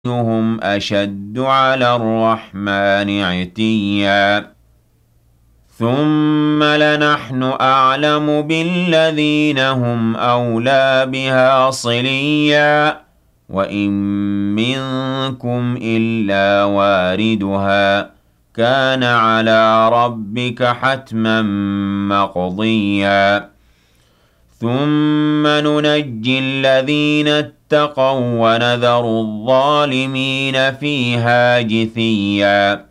أيهم أشد على الرحمن عتيا ثم لنحن أعلم بالذين هم أولى بها صليا وإن منكم إلا واردها كان على ربك حتما مقضيا ثم ننجي الذين اتقوا ونذر الظالمين فيها جثيا